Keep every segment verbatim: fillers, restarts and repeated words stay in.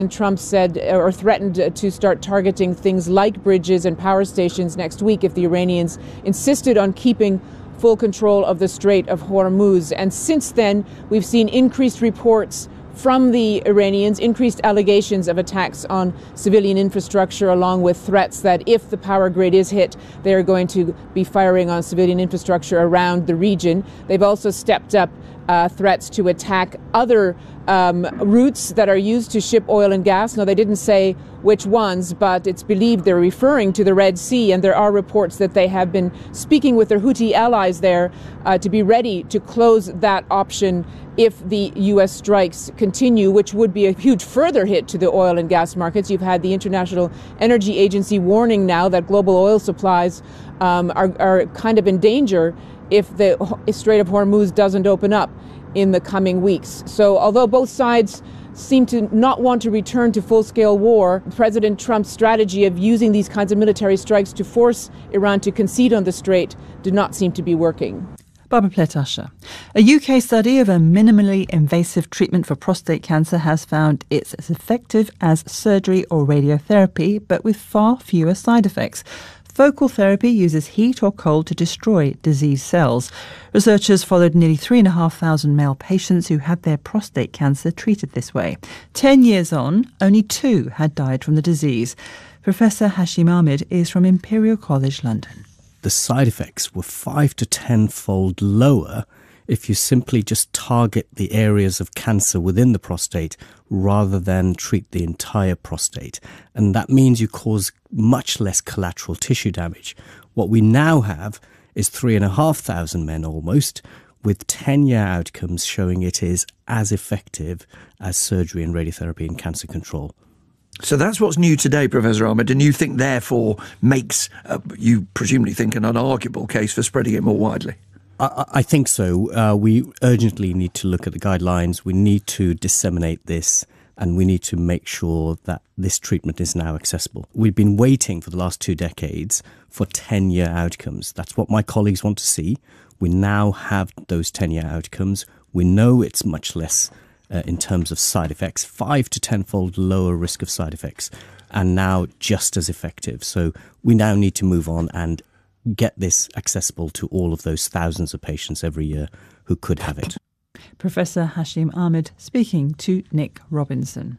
Trump said or threatened to start targeting things like bridges and power stations next week if the Iranians insisted on keeping full control of the Strait of Hormuz. And since then, we've seen increased reports from the Iranians, increased allegations of attacks on civilian infrastructure, along with threats that if the power grid is hit, they're going to be firing on civilian infrastructure around the region. They've also stepped up uh, threats to attack other um, routes that are used to ship oil and gas. Now, they didn't say which ones, but it's believed they're referring to the Red Sea, and there are reports that they have been speaking with their Houthi allies there uh, to be ready to close that option if the U S strikes continue, which would be a huge further hit to the oil and gas markets. You've had the International Energy Agency warning now that global oil supplies um, are, are kind of in danger if the Strait of Hormuz doesn't open up in the coming weeks. So although both sides seem to not want to return to full-scale war, President Trump's strategy of using these kinds of military strikes to force Iran to concede on the strait did not seem to be working. Barbara Plett-Usher. A U K study of a minimally invasive treatment for prostate cancer has found it's as effective as surgery or radiotherapy, but with far fewer side effects. Focal therapy uses heat or cold to destroy disease cells. Researchers followed nearly three thousand five hundred male patients who had their prostate cancer treated this way. Ten years on, only two had died from the disease. Professor Hashim Ahmed is from Imperial College London. The side effects were five to tenfold lower if you simply just target the areas of cancer within the prostate rather than treat the entire prostate. And that means you cause much less collateral tissue damage. What we now have is three and a half thousand men almost with ten-year outcomes showing it is as effective as surgery and radiotherapy in cancer control. So that's what's new today, Professor Ahmed, and you think therefore makes, uh, you presumably think, an unarguable case for spreading it more widely? I, I think so. Uh, we urgently need to look at the guidelines. We need to disseminate this, and we need to make sure that this treatment is now accessible. We've been waiting for the last two decades for ten-year outcomes. That's what my colleagues want to see. We now have those ten-year outcomes. We know it's much less Uh, in terms of side effects, five to tenfold lower risk of side effects, and now just as effective. So we now need to move on and get this accessible to all of those thousands of patients every year who could have it. Professor Hashim Ahmed speaking to Nick Robinson.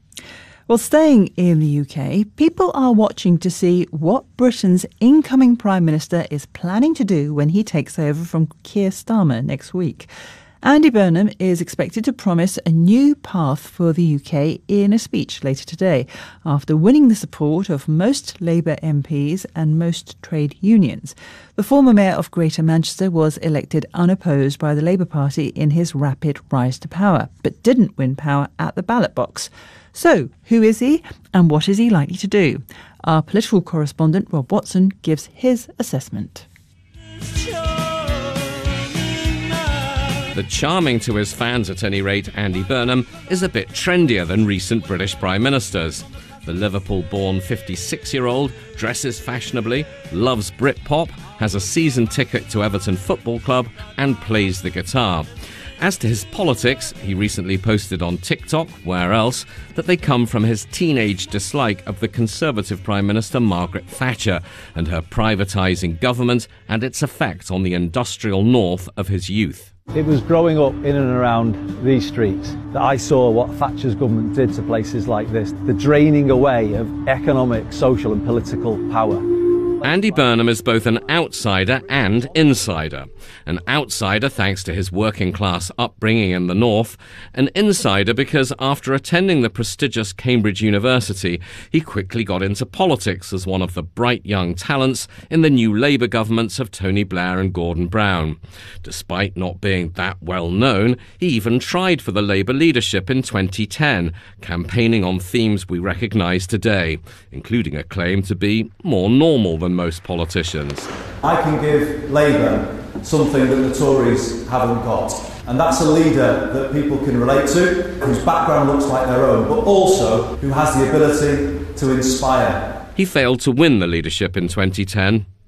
Well, staying in the U K, people are watching to see what Britain's incoming Prime Minister is planning to do when he takes over from Keir Starmer next week. Andy Burnham is expected to promise a new path for the U K in a speech later today, after winning the support of most Labour M Ps and most trade unions. The former mayor of Greater Manchester was elected unopposed by the Labour Party in his rapid rise to power, but didn't win power at the ballot box. So, who is he and what is he likely to do? Our political correspondent Rob Watson gives his assessment. The charming to his fans, at any rate, Andy Burnham is a bit trendier than recent British Prime Ministers. The Liverpool-born fifty-six-year-old dresses fashionably, loves Britpop, has a season ticket to Everton Football Club and plays the guitar. As to his politics, he recently posted on TikTok, where else, that they come from his teenage dislike of the Conservative Prime Minister Margaret Thatcher and her privatising government and its effect on the industrial north of his youth. It was growing up in and around these streets that I saw what Thatcher's government did to places like this, the draining away of economic, social and political power. Andy Burnham is both an outsider and insider. An outsider thanks to his working-class upbringing in the north, an insider because after attending the prestigious Cambridge University, he quickly got into politics as one of the bright young talents in the new Labour governments of Tony Blair and Gordon Brown. Despite not being that well known, he even tried for the Labour leadership in twenty ten, campaigning on themes we recognise today, including a claim to be more normal than most politicians. I can give Labour something that the Tories haven't got, and that's a leader that people can relate to, whose background looks like their own, but also who has the ability to inspire. He failed to win the leadership in twenty ten,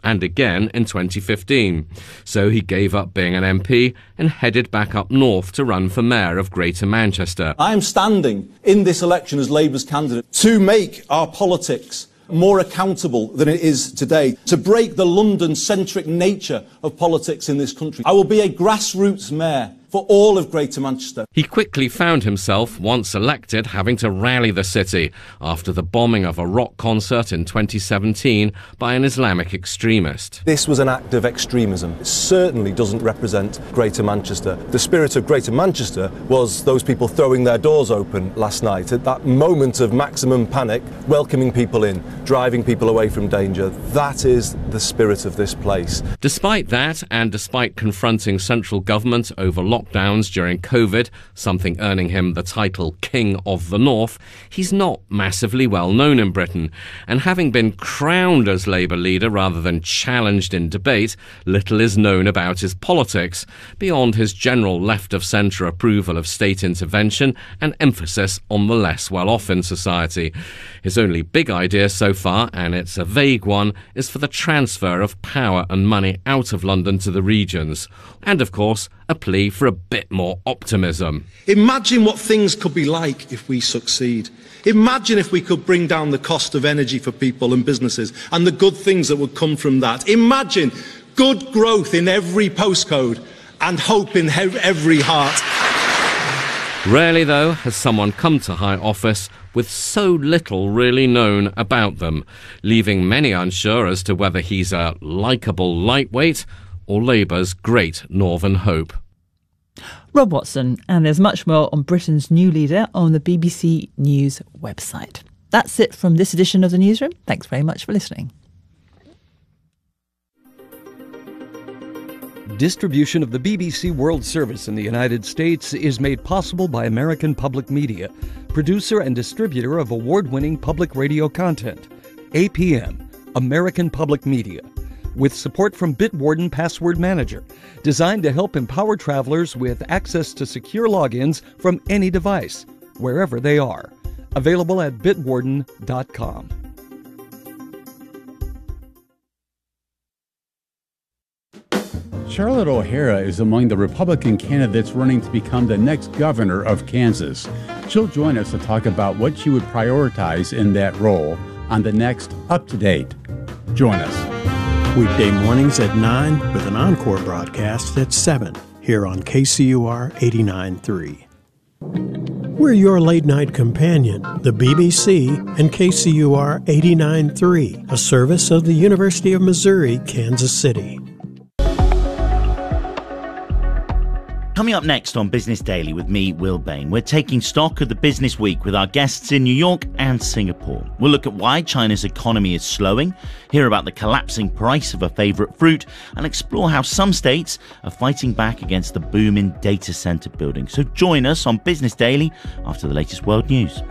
and again in twenty fifteen. So he gave up being an M P and headed back up north to run for mayor of Greater Manchester. I am standing in this election as Labour's candidate to make our politics more accountable than it is today, to break the London-centric nature of politics in this country. I will be a grassroots mayor for all of Greater Manchester. He quickly found himself, once elected, having to rally the city after the bombing of a rock concert in twenty seventeen by an Islamic extremist. This was an act of extremism. It certainly doesn't represent Greater Manchester. The spirit of Greater Manchester was those people throwing their doors open last night at that moment of maximum panic, welcoming people in, driving people away from danger. That is the spirit of this place. Despite that, and despite confronting central government over lockdowns during COVID, something earning him the title King of the North, he's not massively well known in Britain. And having been crowned as Labour leader rather than challenged in debate, little is known about his politics, beyond his general left-of-centre approval of state intervention and emphasis on the less well-off in society. His only big idea so far, and it's a vague one, is for the transfer of power and money out of London to the regions. And, of course, a plea for a bit more optimism. Imagine what things could be like if we succeed. Imagine if we could bring down the cost of energy for people and businesses and the good things that would come from that. Imagine good growth in every postcode and hope in every heart. Rarely, though, has someone come to high office with so little really known about them, leaving many unsure as to whether he's a likeable lightweight or Labour's great northern hope. Rob Watson, and there's much more on Britain's new leader on the B B C News website. That's it from this edition of the Newsroom. Thanks very much for listening. Distribution of the B B C World Service in the United States is made possible by American Public Media, producer and distributor of award-winning public radio content. A P M, American Public Media, with support from Bitwarden Password Manager, designed to help empower travelers with access to secure logins from any device, wherever they are. Available at bitwarden dot com. Charlotte O'Hara is among the Republican candidates running to become the next governor of Kansas. She'll join us to talk about what she would prioritize in that role on the next Up to Date. Join us. Weekday mornings at nine with an encore broadcast at seven here on K C U R eighty-nine point three. We're your late-night companion, the B B C and K C U R eighty-nine point three, a service of the University of Missouri, Kansas City. Coming up next on Business Daily with me, Will Bain, we're taking stock of the business week with our guests in New York and Singapore. We'll look at why China's economy is slowing, hear about the collapsing price of a favourite fruit, and explore how some states are fighting back against the boom in data centre building. So join us on Business Daily after the latest world news.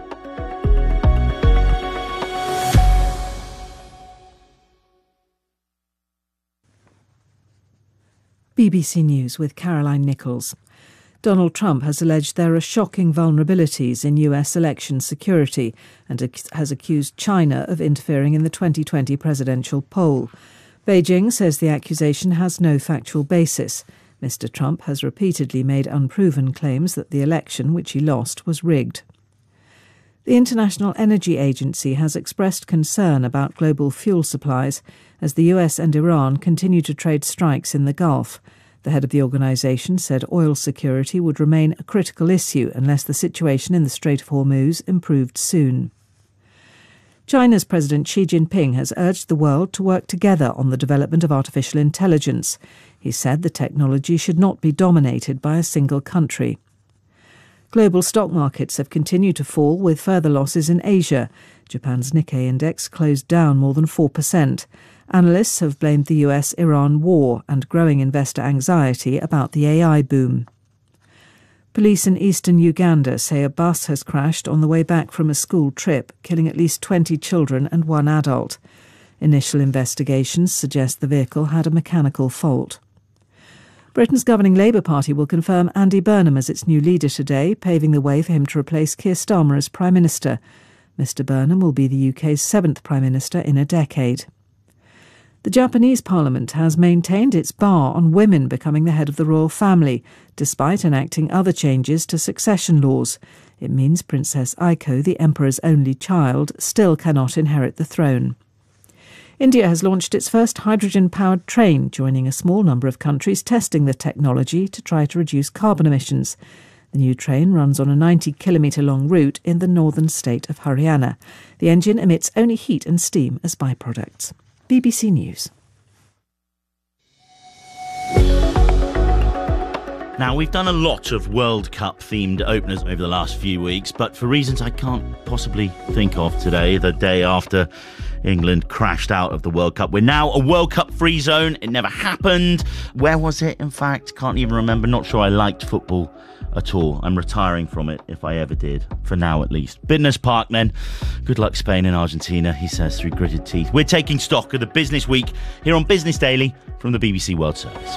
B B C News with Caroline Nichols. Donald Trump has alleged there are shocking vulnerabilities in U S election security and has accused China of interfering in the twenty twenty presidential poll. Beijing says the accusation has no factual basis. Mister Trump has repeatedly made unproven claims that the election, which he lost, was rigged. The International Energy Agency has expressed concern about global fuel supplies as the U S and Iran continue to trade strikes in the Gulf. The head of the organisation said oil security would remain a critical issue unless the situation in the Strait of Hormuz improved soon. China's President Xi Jinping has urged the world to work together on the development of artificial intelligence. He said the technology should not be dominated by a single country. Global stock markets have continued to fall with further losses in Asia. Japan's Nikkei index closed down more than four percent. Analysts have blamed the U S Iran war and growing investor anxiety about the A I boom. Police in eastern Uganda say a bus has crashed on the way back from a school trip, killing at least twenty children and one adult. Initial investigations suggest the vehicle had a mechanical fault. Britain's governing Labour Party will confirm Andy Burnham as its new leader today, paving the way for him to replace Keir Starmer as Prime Minister. Mister Burnham will be the U K's seventh Prime Minister in a decade. The Japanese parliament has maintained its bar on women becoming the head of the royal family, despite enacting other changes to succession laws. It means Princess Aiko, the emperor's only child, still cannot inherit the throne. India has launched its first hydrogen-powered train, joining a small number of countries testing the technology to try to reduce carbon emissions. The new train runs on a ninety kilometre long route in the northern state of Haryana. The engine emits only heat and steam as byproducts. B B C News. Now, we've done a lot of World Cup-themed openers over the last few weeks, but for reasons I can't possibly think of today, the day after England crashed out of the World Cup, we're now a World Cup-free zone. It never happened. Where was it, in fact? Can't even remember. Not sure I liked football at all. I'm retiring from it, if I ever did, for now at least. Bitterness Park, then. Good luck, Spain and Argentina, he says through gritted teeth. We're taking stock of the business week here on Business Daily from the B B C World Service.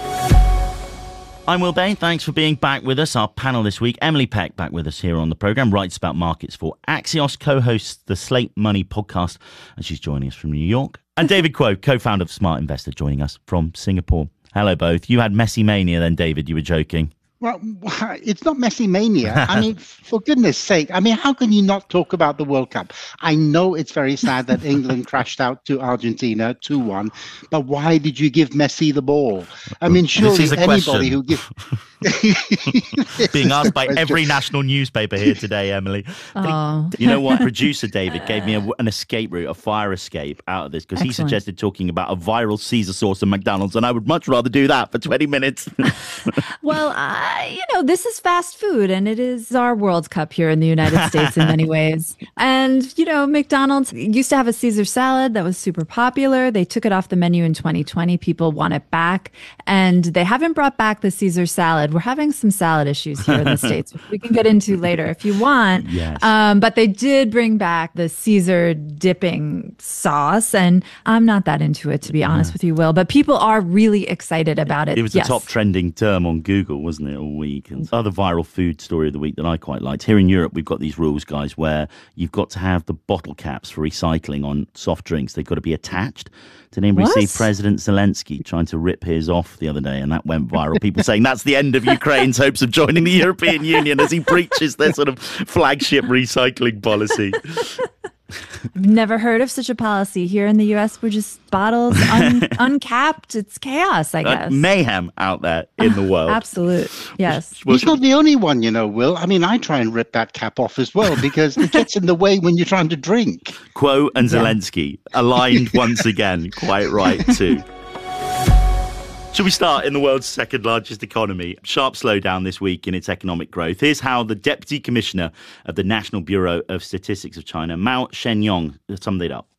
I'm Will Bain. Thanks for being back with us. Our panel this week, Emily Peck, back with us here on the programme, writes about markets for Axios, co-hosts the Slate Money podcast, and she's joining us from New York. And David Kuo, co-founder of Smart Investor, joining us from Singapore. Hello, both. You had Messi mania then, David. You were joking. Well, it's not Messi mania. I mean, for goodness sake, I mean, how can you not talk about the World Cup? I know it's very sad that England crashed out to Argentina two one, but why did you give Messi the ball? I mean, surely anybody question. who gives... Being asked by every national newspaper here today, Emily. Oh. You know what? Producer David gave me a, an escape route, a fire escape out of this, because he suggested talking about a viral Caesar sauce in McDonald's, and I would much rather do that for twenty minutes. Well, uh, you know, this is fast food, and it is our World Cup here in the United States in many ways. And, you know, McDonald's used to have a Caesar salad that was super popular. They took it off the menu in twenty twenty. People want it back, and they haven't brought back the Caesar salad. We're having some salad issues here in the States, which we can get into later if you want. Yes. Um, but they did bring back the Caesar dipping sauce, and I'm not that into it, to be honest yeah. with you, Will. But people are really excited about it. It was yes. the top trending term on Google, wasn't it, all week? And other viral food story of the week that I quite liked. Here in Europe, we've got these rules, guys, where you've got to have the bottle caps for recycling on soft drinks. They've got to be attached. Did anybody what? see President Zelensky trying to rip his off the other day? And that went viral. People saying that's the end of Ukraine's hopes of joining the European Union as he breaches their sort of flagship recycling policy. Never heard of such a policy. Here in the U S, we're just bottles un- uncapped. It's chaos, I guess. Uh, mayhem out there in the world. Absolute, yes. He's not the only one, you know, Will. I mean, I try and rip that cap off as well because it gets in the way when you're trying to drink. Kuo and Zelensky yeah. aligned once again. Quite right, too. Should we start in the world's second largest economy? Sharp slowdown this week in its economic growth. Here's how the Deputy Commissioner of the National Bureau of Statistics of China, Mao Shenyong, summed it up.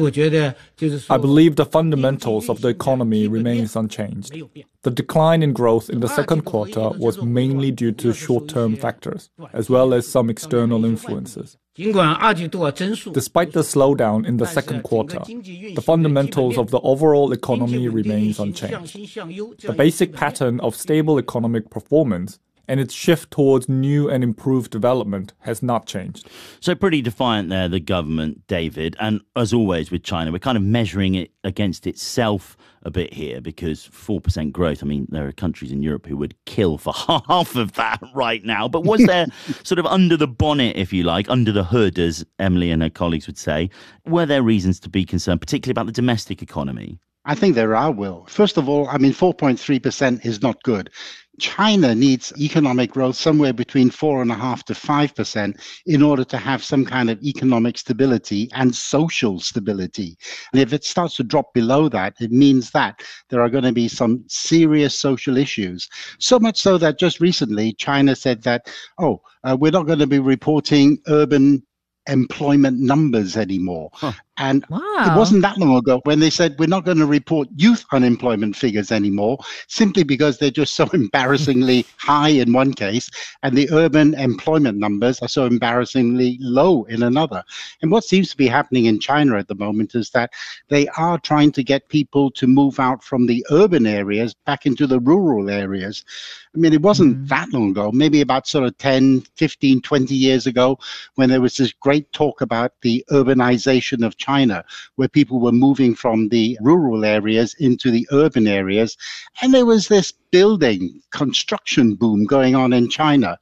I believe the fundamentals of the economy remains unchanged. The decline in growth in the second quarter was mainly due to short-term factors, as well as some external influences. Despite the slowdown in the second quarter, the fundamentals of the overall economy remains unchanged. The basic pattern of stable economic performance and its shift towards new and improved development has not changed. So pretty defiant there, the government, David. And as always with China, we're kind of measuring it against itself a bit here because four percent growth, I mean, there are countries in Europe who would kill for half of that right now. But was there sort of under the bonnet, if you like, under the hood, as Emily and her colleagues would say, were there reasons to be concerned, particularly about the domestic economy? I think there are, Will. First of all, I mean, four point three percent is not good. China needs economic growth somewhere between four and a half to five percent in order to have some kind of economic stability and social stability. And if it starts to drop below that, it means that there are going to be some serious social issues. So much so that just recently, China said that, oh, uh, we're not going to be reporting urban employment numbers anymore. Huh. And wow. It wasn't that long ago when they said we're not going to report youth unemployment figures anymore, simply because they're just so embarrassingly high in one case, and the urban employment numbers are so embarrassingly low in another. And what seems to be happening in China at the moment is that they are trying to get people to move out from the urban areas back into the rural areas. I mean, it wasn't mm. that long ago, maybe about sort of ten, fifteen, twenty years ago, when there was this great talk about the urbanization of China, where people were moving from the rural areas into the urban areas. And there was this building construction boom going on in China.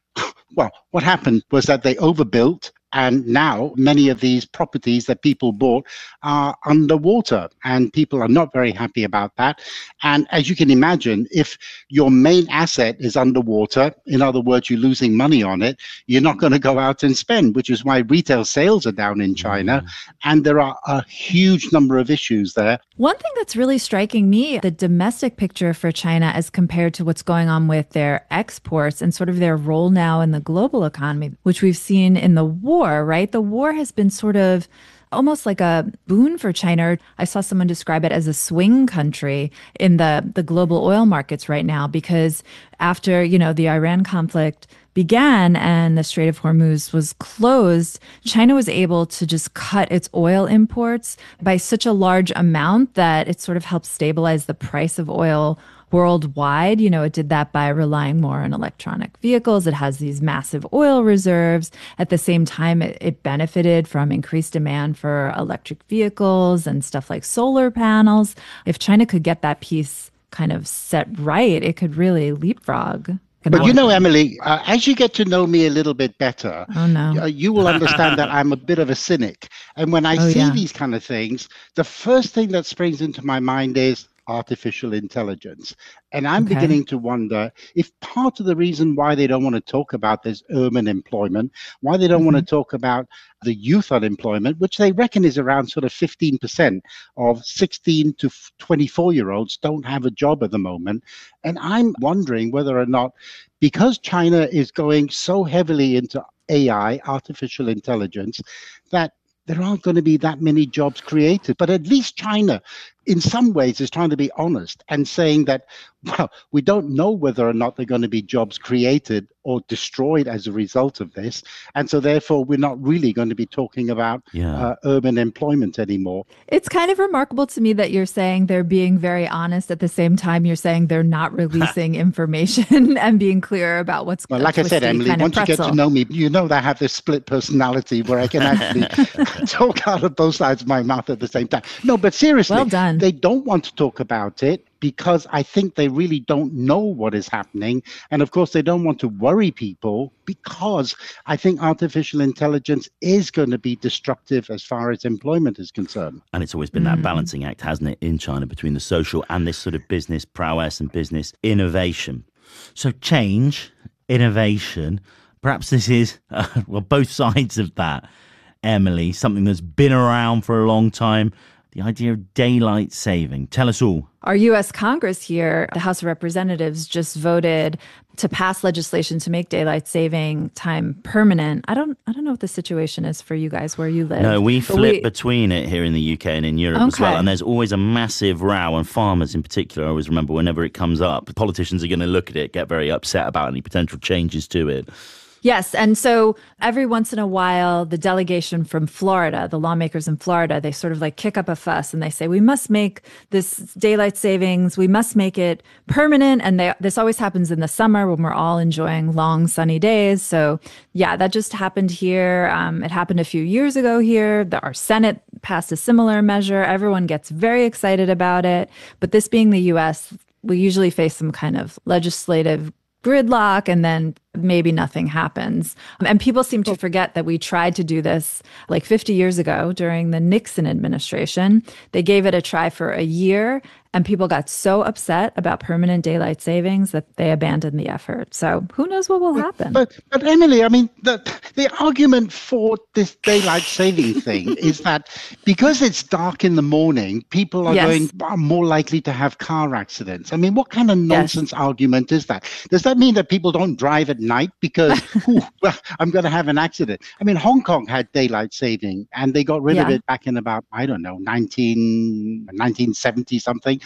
Well, what happened was that they overbuilt. And now many of these properties that people bought are underwater, and people are not very happy about that. And as you can imagine, if your main asset is underwater, in other words, you're losing money on it, you're not going to go out and spend, which is why retail sales are down in China. And there are a huge number of issues there. One thing that's really striking me, the domestic picture for China as compared to what's going on with their exports and sort of their role now in the global economy, which we've seen in the war, right? The war has been sort of almost like a boon for China. I saw someone describe it as a swing country in the, the global oil markets right now, because after, you know, the Iran conflict began and the Strait of Hormuz was closed, China was able to just cut its oil imports by such a large amount that it sort of helped stabilize the price of oil worldwide. You know, it did that by relying more on electronic vehicles. It has these massive oil reserves. At the same time, it, it benefited from increased demand for electric vehicles and stuff like solar panels. If China could get that piece kind of set right, it could really leapfrog. But you know, Emily, uh, as you get to know me a little bit better, oh, no. uh, you will understand that I'm a bit of a cynic. And when I oh, see yeah. these kind of things, the first thing that springs into my mind is artificial intelligence. And I'm Okay. beginning to wonder if part of the reason why they don't want to talk about this urban employment, why they don't Mm-hmm. want to talk about the youth unemployment, which they reckon is around sort of fifteen percent of sixteen to twenty-four year olds don't have a job at the moment. And I'm wondering whether or not, because China is going so heavily into A I, artificial intelligence, that there aren't going to be that many jobs created. But at least China, in some ways, is trying to be honest and saying that, well, we don't know whether or not there are going to be jobs created or destroyed as a result of this. And so therefore, we're not really going to be talking about Yeah. uh, urban employment anymore. It's kind of remarkable to me that you're saying they're being very honest at the same time you're saying they're not releasing information and being clear about what's Well, like I said, twisty Emily, kind of once you get pretzel. to know me, you know that I have this split personality where I can actually talk out of both sides of my mouth at the same time. No, but seriously, Well done. they don't want to talk about it because I think they really don't know what is happening. And of course, they don't want to worry people because I think artificial intelligence is going to be destructive as far as employment is concerned. And it's always been that balancing act, hasn't it, in China between the social and this sort of business prowess and business innovation. So change, innovation, perhaps this is, uh, well, both sides of that, Emily, something that's been around for a long time, the idea of daylight saving. Tell us all. Our U S Congress here, the House of Representatives, just voted to pass legislation to make daylight saving time permanent. I don't I don't know what the situation is for you guys where you live. No, we but flip we- between it here in the U K and in Europe as well. Okay. And there's always a massive row, and farmers in particular, I always remember whenever it comes up, politicians are going to look at it, get very upset about any potential changes to it. Yes. And so every once in a while, the delegation from Florida, the lawmakers in Florida, they sort of like kick up a fuss and they say, we must make this daylight savings, we must make it permanent. And they, this always happens in the summer when we're all enjoying long sunny days. So yeah, that just happened here. Um, it happened a few years ago here. The, our Senate passed a similar measure. Everyone gets very excited about it. But this being the U S, we usually face some kind of legislative gridlock and then maybe nothing happens. And people seem to forget that we tried to do this like fifty years ago during the Nixon administration. They gave it a try for a year and people got so upset about permanent daylight savings that they abandoned the effort. So who knows what will happen? But, but Emily, I mean, the, the argument for this daylight saving thing is that because it's dark in the morning, people are Yes. going are more likely to have car accidents. I mean, what kind of nonsense argument is that? Does that mean that people don't drive at night because ooh, well, I'm going to have an accident? I mean, Hong Kong had daylight saving and they got rid of Yeah. it back in about, I don't know, nineteen, nineteen seventy something.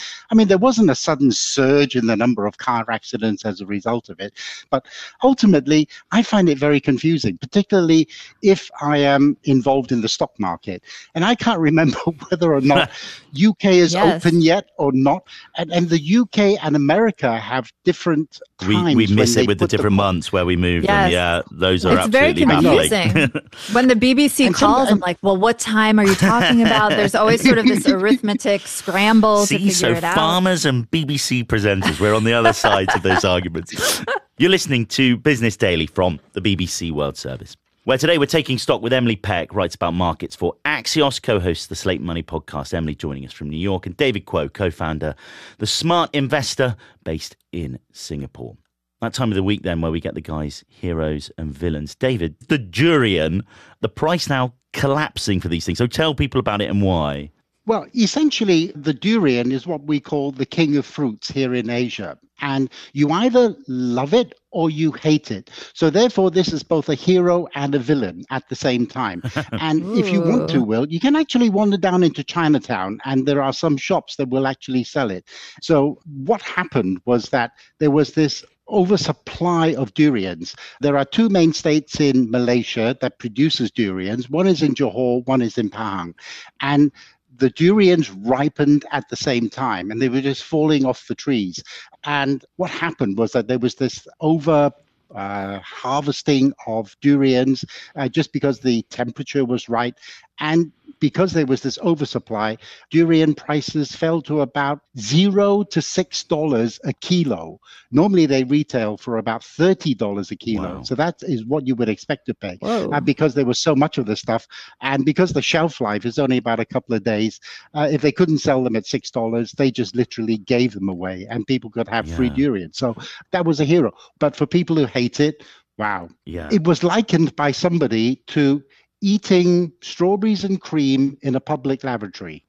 I mean, there wasn't a sudden surge in the number of car accidents as a result of it. But ultimately, I find it very confusing, particularly if I am involved in the stock market. And I can't remember whether or not U K is Yes. open yet or not. And, and the U K and America have different times. We, we miss when it with the they put different months where we move Yes. them. Yeah, those are It's very absolutely baffling. confusing. When the B B C And some- calls, I'm like, well, what time are you talking about? There's always sort of this arithmetic scramble to See, figure so it out. farmers and B B C presenters, we're on the other sides of those arguments. You're listening to Business Daily from the B B C World Service, where today we're taking stock with Emily Peck, writes about markets for Axios, co-hosts the Slate Money podcast. Emily joining us from New York, and David Kuo, co-founder, The Smart Investor, based in Singapore. That time of the week then where we get the guys' heroes and villains. David, the durian, the price now collapsing for these things. So tell people about it and why. Well, essentially, the durian is what we call the king of fruits here in Asia. And you either love it or you hate it. So therefore, this is both a hero and a villain at the same time. And if you want to, Will, you can actually wander down into Chinatown, and there are some shops that will actually sell it. So what happened was that there was this oversupply of durians. There are two main states in Malaysia that produces durians. One is in Johor, one is in Pahang. And the durians ripened at the same time, and they were just falling off the trees. And what happened was that there was this over uh, harvesting of durians uh, just because the temperature was right. And because there was this oversupply, durian prices fell to about zero to six dollars a kilo. Normally, they retail for about thirty dollars a kilo. Wow. So that is what you would expect to pay. Whoa. Uh, because there was so much of this stuff, and because the shelf life is only about a couple of days, uh, if they couldn't sell them at six dollars, they just literally gave them away, and people could have free Yeah. durian. So that was a hero. But for people who hate it, wow. Yeah. It was likened by somebody to eating strawberries and cream in a public lavatory.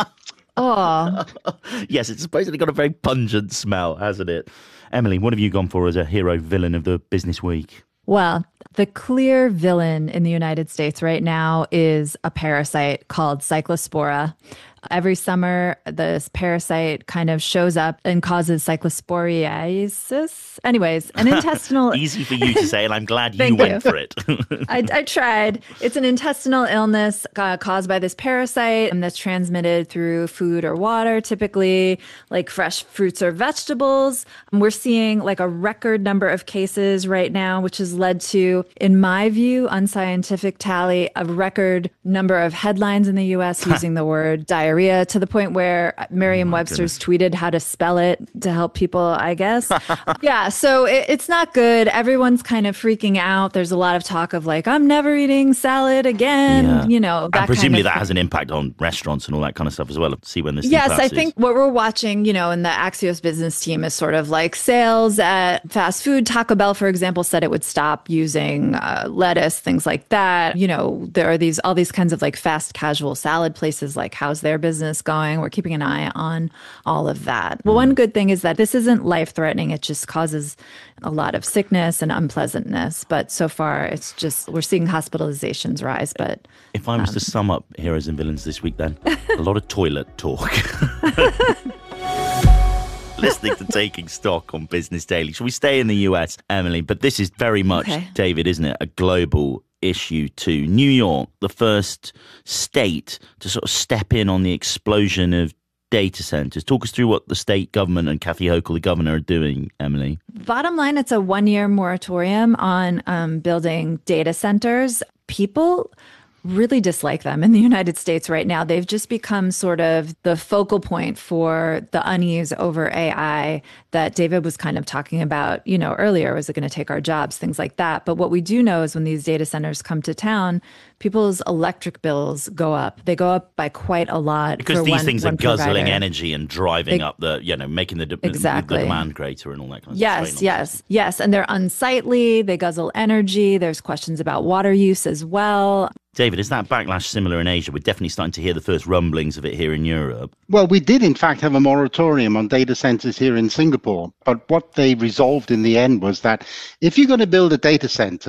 Oh, Yes, it's supposedly got a very pungent smell, hasn't it? Emily, what have you gone for as a hero villain of the business week? well, the clear villain in the United States right now is a parasite called Cyclospora. Every summer, this parasite kind of shows up and causes cyclosporiasis. Anyways, an intestinal... Easy for you to say, and I'm glad you Thank went you. for it. I, I tried. It's an intestinal illness uh, caused by this parasite, and that's transmitted through food or water, typically like fresh fruits or vegetables. We're seeing like a record number of cases right now, which has led to, in my view, unscientific tally, a record number of headlines in the U S using the word diarrhea, to the point where Merriam-Webster's tweeted how to spell it to help people, I guess. Yeah, so it, it's not good. Everyone's kind of freaking out. There's a lot of talk of like, I'm never eating salad again, Yeah. you know. That and presumably kind of that has an impact on restaurants and all that kind of stuff as well. See when this thing Yes, I collapses. think what we're watching, you know, in the Axios business team is sort of like sales at fast food. Taco Bell, for example, said it would stop using uh, lettuce, things like that. You know, there are these all these kinds of like fast casual salad places. Like, how's their business going? We're keeping an eye on all of that. Well, one good thing is that this isn't life-threatening. It just causes a lot of sickness and unpleasantness. But so far, it's just we're seeing hospitalizations rise. But If I was um, to sum up heroes and villains this week, then a lot of toilet talk. Listening to Taking Stock on Business Daily. Shall we stay in the U S, Emily? But this is very much, Okay. David, isn't it? A global issue too. New York, the first state to sort of step in on the explosion of data centers. Talk us through what the state government and Kathy Hochul, the governor, are doing, Emily. bottom line, it's a one-year moratorium on um, building data centers. People really dislike them in the United States right now. They've just become sort of the focal point for the unease over A I that David was kind of talking about, you know, earlier. Was it going to take our jobs, things like that? But what we do know is when these data centers come to town, people's electric bills go up. They go up by quite a lot. Because for these one, things are one guzzling provider. energy and driving They- up the, you know, making the, de- Exactly. the demand greater and all that kind of Yes, stuff. yes, yes. And they're unsightly. They guzzle energy. There's questions about water use as well. David, is that backlash similar in Asia? We're definitely starting to hear the first rumblings of it here in Europe. Well, we did, in fact, have a moratorium on data centers here in Singapore. But what they resolved in the end was that if you're going to build a data center,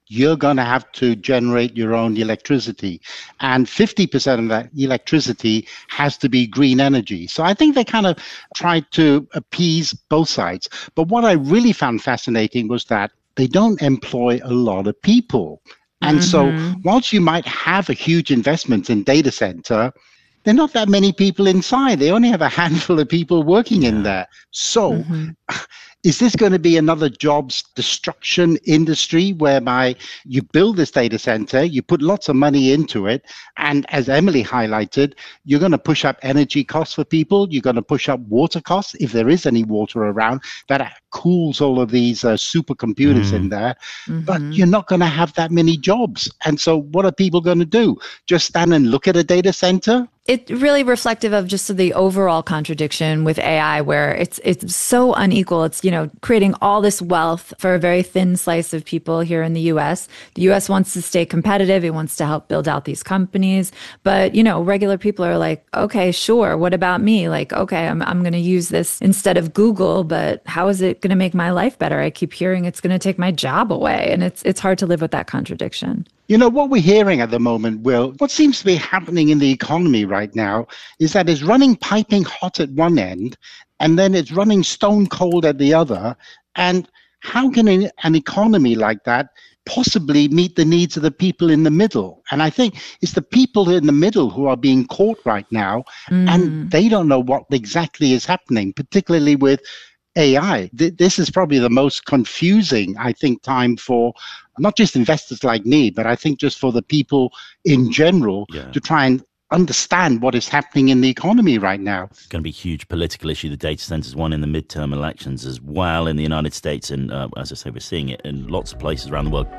you're going to have to generate your own electricity. And fifty percent of that electricity has to be green energy. So I think they kind of tried to appease both sides. But what I really found fascinating was that they don't employ a lot of people. And mm-hmm. so whilst you might have a huge investment in data center, there are not that many people inside. They only have a handful of people working in there. So mm-hmm. is this going to be another jobs destruction industry whereby you build this data center, you put lots of money into it, and as Emily highlighted, you're going to push up energy costs for people, you're going to push up water costs, if there is any water around, that cools all of these uh, supercomputers mm. in there, mm-hmm. but you're not going to have that many jobs. And so what are people going to do? Just stand and look at a data center? It's really reflective of just the overall contradiction with A I, where it's it's so unequal. It's, you know, creating all this wealth for a very thin slice of people here in the U S. The U S wants to stay competitive. It wants to help build out these companies. But, you know, regular people are like, okay, sure. What about me? Like, okay, I'm I'm going to use this instead of Google, but how is it going to make my life better? I keep hearing it's going to take my job away. And it's it's hard to live with that contradiction. You know, what we're hearing at the moment, Will, what seems to be happening in the economy right now is that it's running piping hot at one end, and then it's running stone cold at the other. And how can an, an economy like that possibly meet the needs of the people in the middle? And I think it's the people in the middle who are being caught right now, mm. and they don't know what exactly is happening, particularly with A I. This is probably the most confusing, I think, time for not just investors like me, but I think just for the people in general yeah. to try and understand what is happening in the economy right now. It's going to be a huge political issue. The data centers won in the midterm elections as well in the United States. And uh, as I say, we're seeing it in lots of places around the world.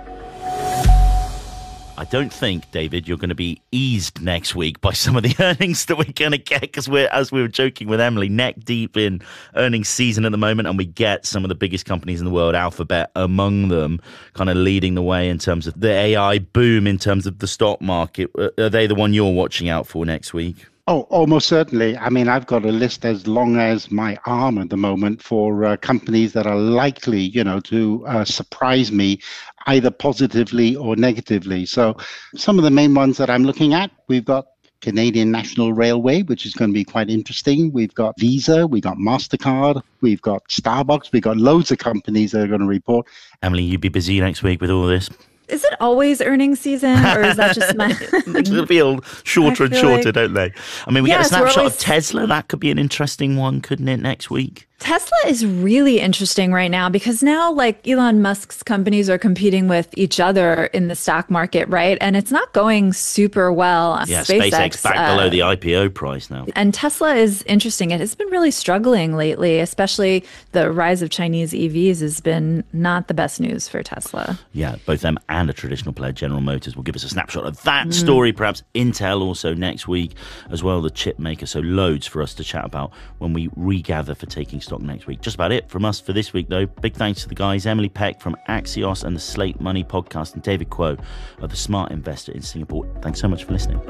I don't think, David, you're going to be eased next week by some of the earnings that we're going to get, because we're, as we were joking with Emily, neck deep in earnings season at the moment, and we get some of the biggest companies in the world, Alphabet among them, kind of leading the way in terms of the A I boom in terms of the stock market. Are they the one you're watching out for next week? Oh, almost certainly. I mean, I've got a list as long as my arm at the moment for uh, companies that are likely, you know, to uh, surprise me either positively or negatively. So some of the main ones that I'm looking at, we've got Canadian National Railway, which is going to be quite interesting. We've got Visa, we've got MasterCard, we've got Starbucks, we've got loads of companies that are going to report. Emily, you'd be busy next week with all this. Is it always earnings season, or is that just my... They feel shorter and shorter, like... don't they? I mean, we yes, get a snapshot always... of Tesla. That could be an interesting one, couldn't it, next week? Tesla is really interesting right now because now, like, Elon Musk's companies are competing with each other in the stock market, right? And it's not going super well. Yeah, SpaceX, SpaceX back uh, below the I P O price now. And Tesla is interesting. It has been really struggling lately, especially the rise of Chinese E Vs has been not the best news for Tesla. Yeah, both them and a traditional player, General Motors, will give us a snapshot of that mm. story. Perhaps Intel also next week as well, the chip maker. So loads for us to chat about when we regather for Taking Stock next week. Just about it from us for this week, though. Big thanks to the guys, Emily Peck from Axios and the Slate Money podcast, and David Kuo of the Smart Investor in Singapore. Thanks so much for listening.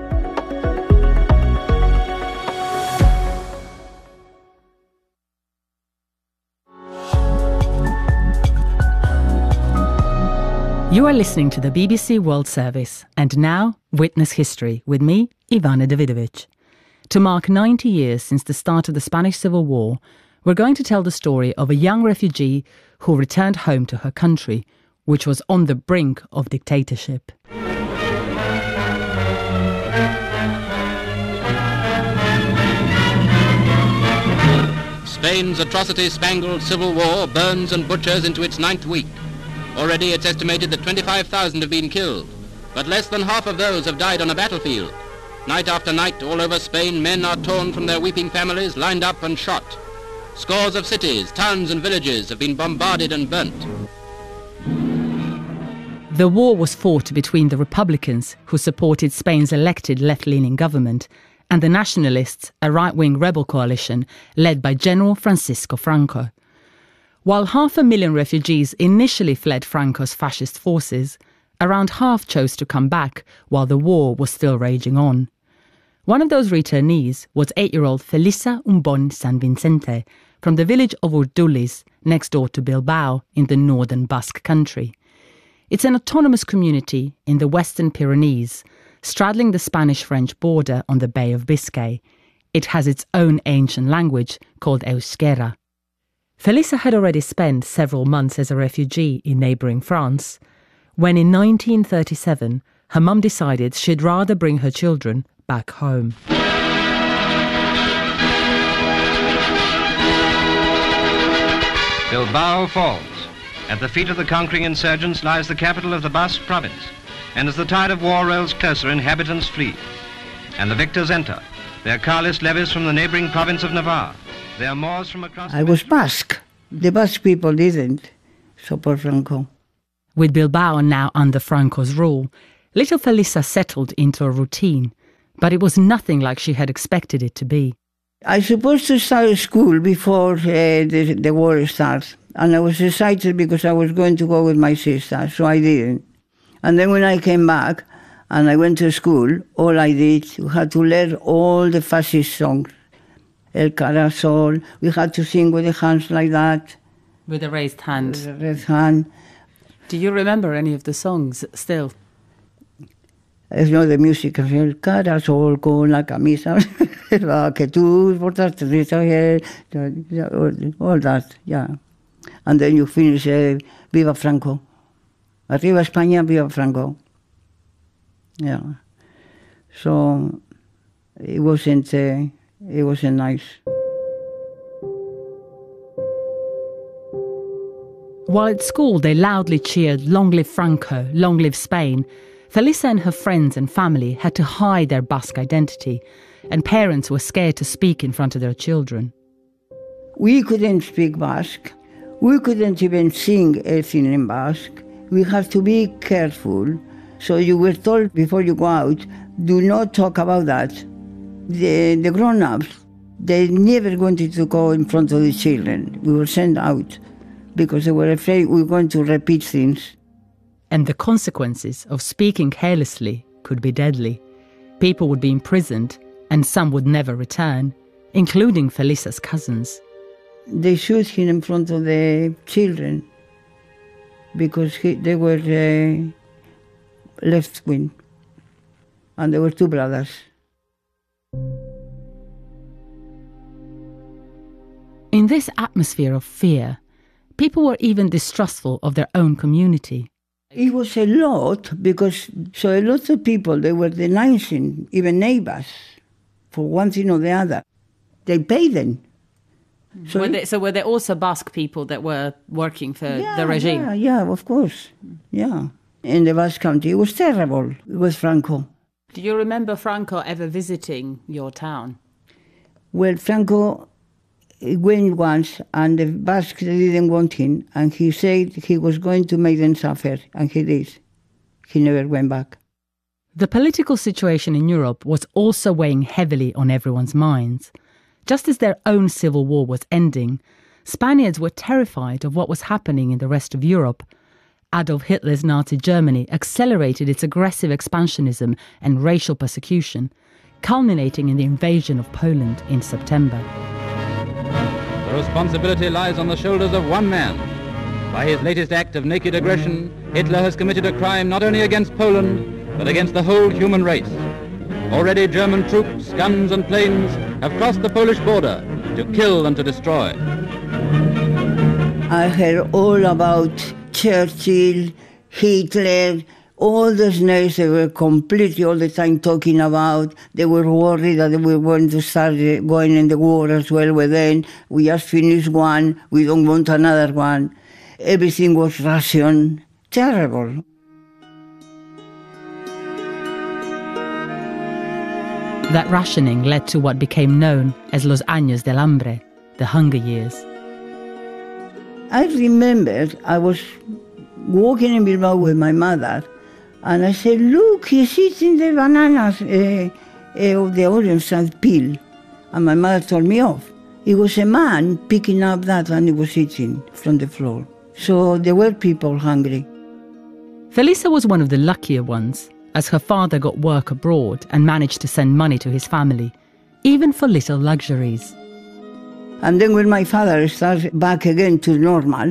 You are listening to the B B C World Service, and now Witness History with me, Ivana Davidovich. To mark ninety years since the start of the Spanish Civil War, we're going to tell the story of a young refugee who returned home to her country, which was on the brink of dictatorship. Spain's atrocity-spangled civil war burns and butchers into its ninth week. Already it's estimated that twenty-five thousand have been killed, but less than half of those have died on a battlefield. Night after night, all over Spain, men are torn from their weeping families, lined up and shot. Scores of cities, towns and villages have been bombarded and burnt. The war was fought between the Republicans, who supported Spain's elected left-leaning government, and the Nationalists, a right-wing rebel coalition led by General Francisco Franco. While half a million refugees initially fled Franco's fascist forces, around half chose to come back while the war was still raging on. One of those returnees was eight-year-old Felisa Umbon San Vicente from the village of Urduliz, next door to Bilbao in the northern Basque country. It's an autonomous community in the Western Pyrenees, straddling the Spanish-French border on the Bay of Biscay. It has its own ancient language called Euskera. Felisa had already spent several months as a refugee in neighbouring France, when in nineteen thirty-seven her mum decided she'd rather bring her children back home. Bilbao falls. At the feet of the conquering insurgents lies the capital of the Basque province, and as the tide of war rolls closer, inhabitants flee. And the victors enter, their carlist levies from the neighbouring province of Navarre, their Moors from across... I was Basque. The Basque people didn't support Franco. With Bilbao now under Franco's rule, little Felisa settled into a routine, but it was nothing like she had expected it to be. I supposed to start school before uh, the, the war starts, and I was excited because I was going to go with my sister, so I didn't. And then when I came back and I went to school, all I did, we had to learn all the fascist songs. El Carasol, we had to sing with the hands like that. With a raised hand. With a raised hand. Do you remember any of the songs still? You know, the music, el carasol con la camisa, que tú portaste, all that, yeah. And then you finish, uh, Viva Franco. Arriba España, Viva Franco. Yeah. So, it wasn't, uh, it wasn't nice. While at school they loudly cheered, "Long live Franco, long live Spain," Felisa and her friends and family had to hide their Basque identity, and parents were scared to speak in front of their children. We couldn't speak Basque. We couldn't even sing anything in Basque. We had to be careful. So you were told before you go out, do not talk about that. The, the grown-ups, they never wanted to go in front of the children. We were sent out because they were afraid we were going to repeat things. And the consequences of speaking carelessly could be deadly. People would be imprisoned, and some would never return, including Felisa's cousins. They shoot him in front of the children because he, they were uh, left-wing, and there were two brothers. In this atmosphere of fear, people were even distrustful of their own community. It was a lot because so a lot of people, they were denouncing, even neighbors, for one thing or the other. They paid them. So were, there, so were there also Basque people that were working for yeah, the regime? Yeah, yeah, of course. Yeah. In the Basque Country, it was terrible. It was Franco. Do you remember Franco ever visiting your town? Well, Franco went once, and the Basques didn't want him, and he said he was going to make them suffer, and he did. He never went back. The political situation in Europe was also weighing heavily on everyone's minds. Just as their own civil war was ending, Spaniards were terrified of what was happening in the rest of Europe. Adolf Hitler's Nazi Germany accelerated its aggressive expansionism and racial persecution, culminating in the invasion of Poland in September. The responsibility lies on the shoulders of one man. By his latest act of naked aggression, Hitler has committed a crime not only against Poland, but against the whole human race. Already German troops, guns and planes have crossed the Polish border to kill and to destroy. I heard all about Churchill, Hitler, all those names they were completely all the time talking about. They were worried that we were going to start going in the war as well with them. We just finished one, we don't want another one. Everything was Russian. Terrible. That rationing led to what became known as Los Años del Hambre, the Hunger Years. I remembered I was walking in Bilbao with my mother, and I said, look, he's eating the bananas uh, uh, of the orange and peel. And my mother told me off. It was a man picking up that and he was eating from the floor. So there were people hungry. Felisa was one of the luckier ones, as her father got work abroad and managed to send money to his family, even for little luxuries. And then when my father started back again to normal,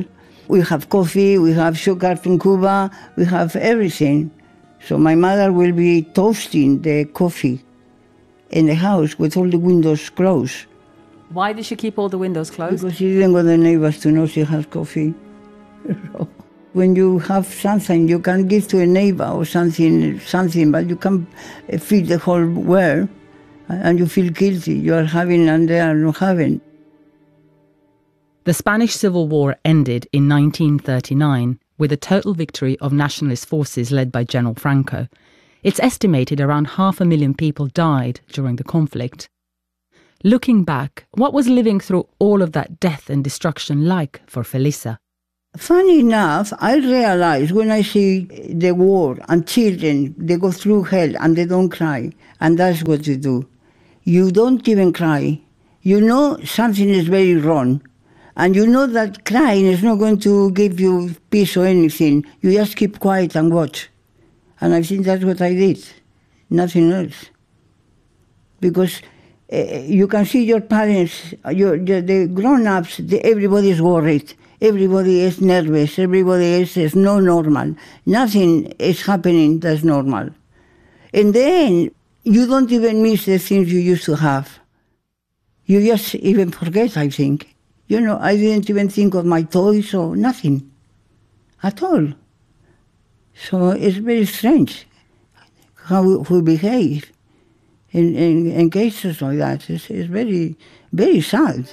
We have coffee, we have sugar from Cuba, we have everything. So my mother will be toasting the coffee in the house with all the windows closed. Why did she keep all the windows closed? Because she didn't want the neighbors to know she has coffee. When you have something, you can give to a neighbor or something, something, but you can't feed the whole world, and you feel guilty. You are having and they are not having. The Spanish Civil War ended in nineteen thirty-nine with a total victory of nationalist forces led by General Franco. It's estimated around half a million people died during the conflict. Looking back, what was living through all of that death and destruction like for Felisa? Funny enough, I realize when I see the war and children, they go through hell and they don't cry. And that's what you do. You don't even cry. You know something is very wrong. And you know that crying is not going to give you peace or anything. You just keep quiet and watch. And I think that's what I did. Nothing else. Because uh, you can see your parents, your, the, the grown-ups, the, everybody is worried. Everybody is nervous. Everybody is, is no normal. Nothing is happening that's normal. And then you don't even miss the things you used to have. You just even forget, I think. You know, I didn't even think of my toys or nothing at all. So it's very strange how we, we behave in, in, in cases like that. It's, it's very, very sad.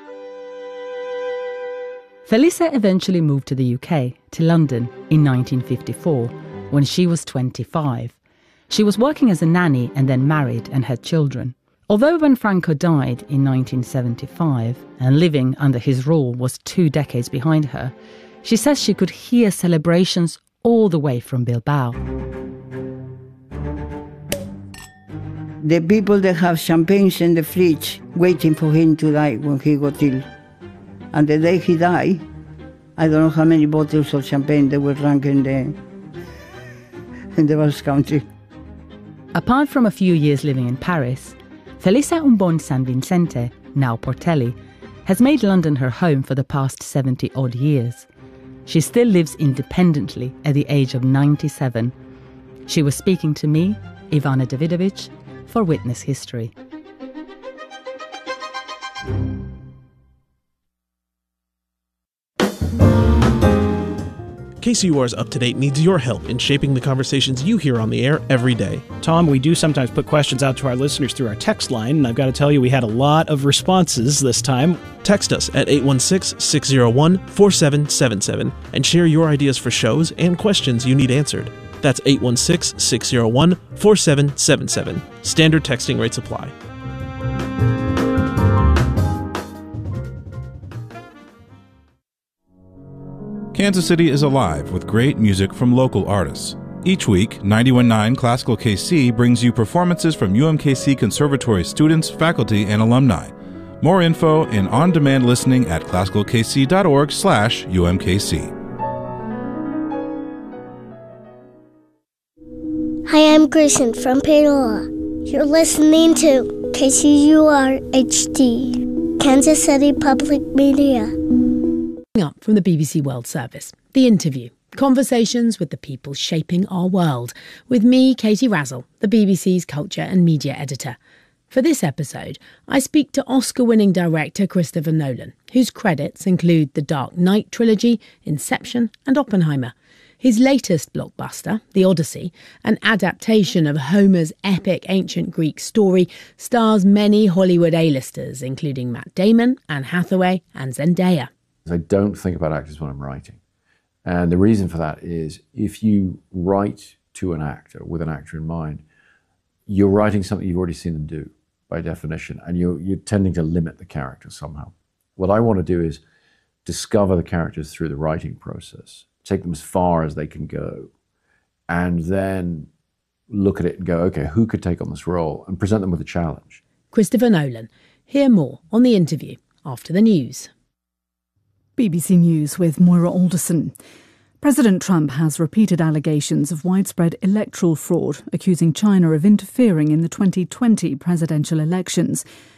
Felisa eventually moved to the U K, to London, in nineteen fifty-four, when she was twenty-five. She was working as a nanny and then married and had children. Although when Franco died in nineteen seventy-five and living under his rule was two decades behind her, she says she could hear celebrations all the way from Bilbao. The people that have champagnes in the fridge waiting for him to die when he got ill. And the day he died, I don't know how many bottles of champagne they were drunk in the, in the Basque Country. Apart from a few years living in Paris, Felisa Umbon San Vicente, now Portelli, has made London her home for the past seventy-odd years. She still lives independently at the age of ninety-seven. She was speaking to me, Ivana Davidovich, for Witness History. K C U R's Up to Date needs your help in shaping the conversations you hear on the air every day. Tom, we do sometimes put questions out to our listeners through our text line, and I've got to tell you, we had a lot of responses this time. Text us at eight one six, six zero one, four seven seven seven and share your ideas for shows and questions you need answered. That's eight one six, six zero one, four seven seven seven. Standard texting rates apply. Kansas City is alive with great music from local artists. Each week, ninety-one point nine Classical K C brings you performances from U M K C Conservatory students, faculty, and alumni. More info and on-demand listening at classical k c dot org slash U M K C. Hi, I'm Grayson from Paola. You're listening to K C U R H D, Kansas City Public Media. Up from the B B C World Service, The Interview, conversations with the people shaping our world, with me, Katie Razzle, the B B C's culture and media editor. For this episode, I speak to Oscar-winning director Christopher Nolan, whose credits include the Dark Knight trilogy, Inception and Oppenheimer. His latest blockbuster, The Odyssey, an adaptation of Homer's epic ancient Greek story, stars many Hollywood A-listers, including Matt Damon, Anne Hathaway and Zendaya. I don't think about actors when I'm writing. And the reason for that is if you write to an actor with an actor in mind, you're writing something you've already seen them do by definition, and you're, you're tending to limit the character somehow. What I want to do is discover the characters through the writing process, take them as far as they can go, and then look at it and go, okay, who could take on this role, and present them with a challenge. Christopher Nolan. Hear more on The Interview after the news. B B C News with Moira Alderson. President Trump has repeated allegations of widespread electoral fraud, accusing China of interfering in the twenty twenty presidential elections.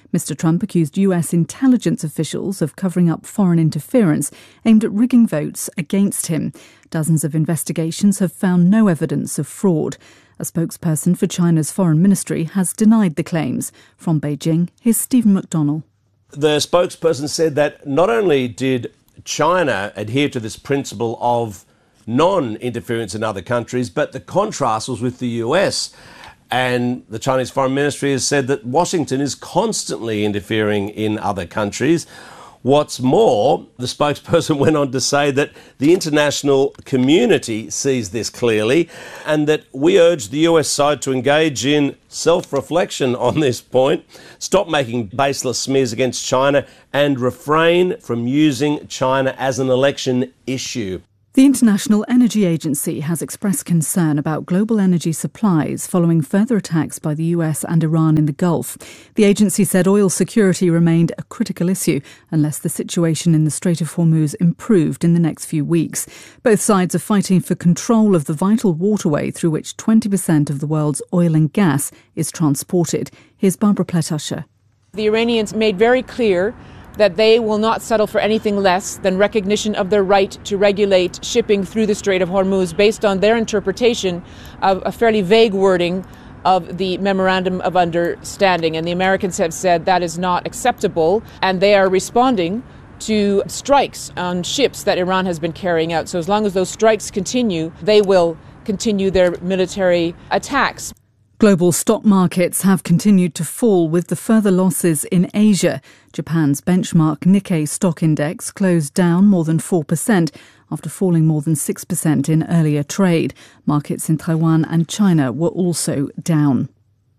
Mister Trump accused U S intelligence officials of covering up foreign interference aimed at rigging votes against him. Dozens of investigations have found no evidence of fraud. A spokesperson for China's foreign ministry has denied the claims. From Beijing, here's Stephen McDonnell. The spokesperson said that not only did China adhere to this principle of non-interference in other countries, but the contrast was with the U S. And the Chinese Foreign Ministry has said that Washington is constantly interfering in other countries. What's more, the spokesperson went on to say that the international community sees this clearly and that we urge the U S side to engage in self-reflection on this point, stop making baseless smears against China and refrain from using China as an election issue. The International Energy Agency has expressed concern about global energy supplies following further attacks by the U S and Iran in the Gulf. The agency said oil security remained a critical issue unless the situation in the Strait of Hormuz improved in the next few weeks. Both sides are fighting for control of the vital waterway through which twenty percent of the world's oil and gas is transported. Here's Barbara Pletasher. The Iranians made very clear that they will not settle for anything less than recognition of their right to regulate shipping through the Strait of Hormuz based on their interpretation of a fairly vague wording of the Memorandum of Understanding. And the Americans have said that is not acceptable, and they are responding to strikes on ships that Iran has been carrying out. So as long as those strikes continue, they will continue their military attacks. Global stock markets have continued to fall with the further losses in Asia. Japan's benchmark Nikkei stock index closed down more than four percent after falling more than six percent in earlier trade. Markets in Taiwan and China were also down.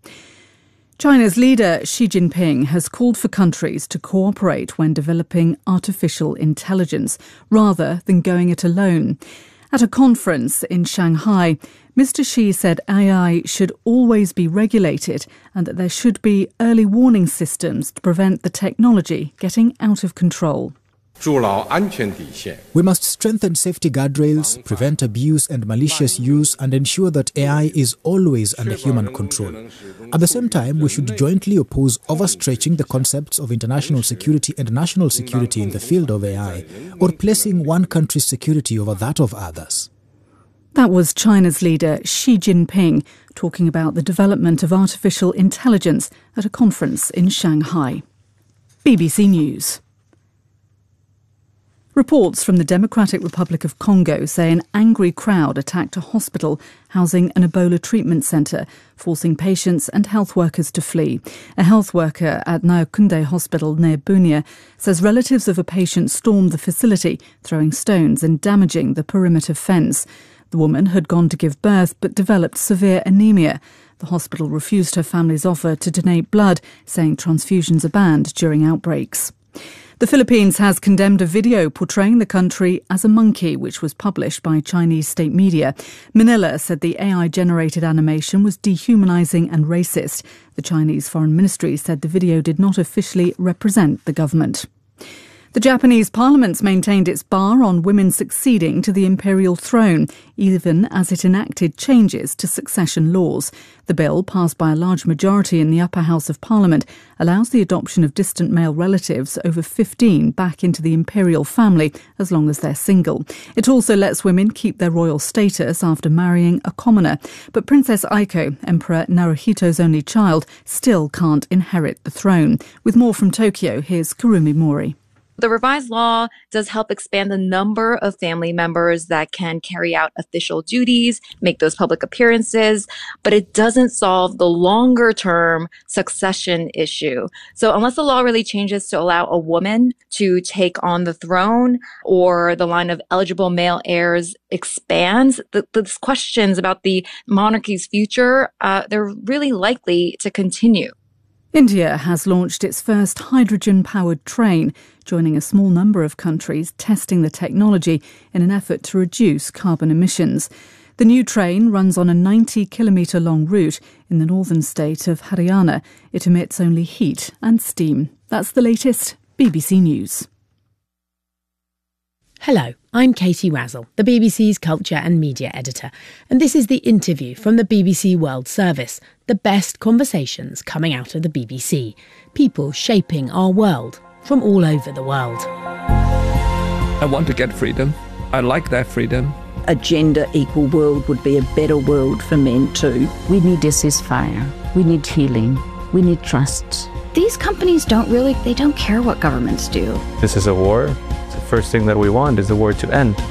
China's leader Xi Jinping has called for countries to cooperate when developing artificial intelligence rather than going it alone. At a conference in Shanghai, Mister Xi said A I should always be regulated and that there should be early warning systems to prevent the technology getting out of control. We must strengthen safety guardrails, prevent abuse and malicious use, and ensure that A I is always under human control. At the same time, we should jointly oppose overstretching the concepts of international security and national security in the field of A I, or placing one country's security over that of others. That was China's leader Xi Jinping talking about the development of artificial intelligence at a conference in Shanghai. B B C News. Reports from the Democratic Republic of Congo say an angry crowd attacked a hospital housing an Ebola treatment centre, forcing patients and health workers to flee. A health worker at Naokunde Hospital near Bunia says relatives of a patient stormed the facility, throwing stones and damaging the perimeter fence. The woman had gone to give birth but developed severe anemia. The hospital refused her family's offer to donate blood, saying transfusions are banned during outbreaks. The Philippines has condemned a video portraying the country as a monkey, which was published by Chinese state media. Manila said the A I-generated animation was dehumanizing and racist. The Chinese Foreign Ministry said the video did not officially represent the government. The Japanese parliament's maintained its bar on women succeeding to the imperial throne, even as it enacted changes to succession laws. The bill, passed by a large majority in the upper house of parliament, allows the adoption of distant male relatives over fifteen back into the imperial family as long as they're single. It also lets women keep their royal status after marrying a commoner. But Princess Aiko, Emperor Naruhito's only child, still can't inherit the throne. With more from Tokyo, here's Kurumi Mori. The revised law does help expand the number of family members that can carry out official duties, make those public appearances, but it doesn't solve the longer-term succession issue. So unless the law really changes to allow a woman to take on the throne or the line of eligible male heirs expands, the, the questions about the monarchy's future, uh, they're really likely to continue. India has launched its first hydrogen-powered train, joining a small number of countries testing the technology in an effort to reduce carbon emissions. The new train runs on a ninety kilometre long route in the northern state of Haryana. It emits only heat and steam. That's the latest B B C News. Hello, I'm Katie Razzle, the B B C's culture and media editor, and this is The Interview from the B B C World Service, the best conversations coming out of the B B C. People shaping our world from all over the world. I want to get freedom. I like that freedom. A gender-equal world would be a better world for men too. We need a ceasefire. We need healing. We need trust. These companies don't really, they don't care what governments do. This is a war. The first thing that we want is the war to end.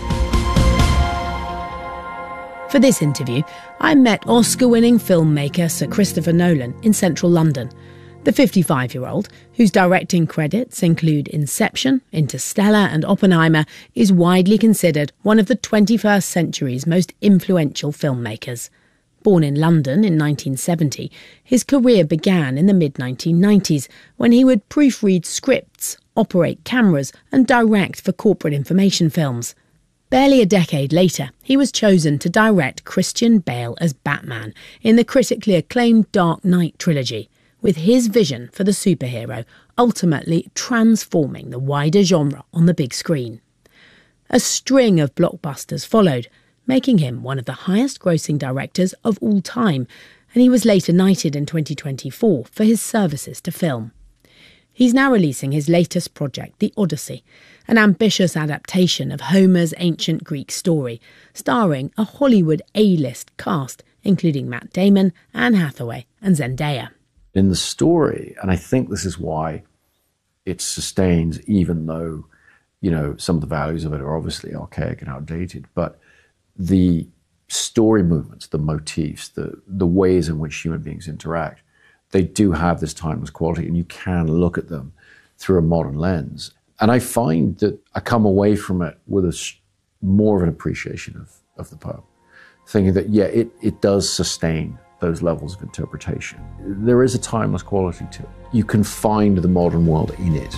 For this interview, I met Oscar-winning filmmaker Sir Christopher Nolan in central London. The fifty-five-year-old, whose directing credits include Inception, Interstellar and Oppenheimer, is widely considered one of the twenty-first century's most influential filmmakers. Born in London in nineteen seventy, his career began in the mid nineteen nineties when he would proofread scripts, operate cameras and direct for corporate information films. Barely a decade later, he was chosen to direct Christian Bale as Batman in the critically acclaimed Dark Knight trilogy, with his vision for the superhero ultimately transforming the wider genre on the big screen. A string of blockbusters followed, making him one of the highest-grossing directors of all time, and he was later knighted in twenty twenty-four for his services to film. He's now releasing his latest project, The Odyssey, an ambitious adaptation of Homer's ancient Greek story, starring a Hollywood A-list cast, including Matt Damon, Anne Hathaway and Zendaya. In the story, and I think this is why it sustains, even though, you know, some of the values of it are obviously archaic and outdated, but the story movements, the motifs, the, the ways in which human beings interact, they do have this timeless quality, and you can look at them through a modern lens. And I find that I come away from it with a more of an appreciation of, of the poem, thinking that, yeah, it, it does sustain those levels of interpretation. There is a timeless quality to it. You can find the modern world in it.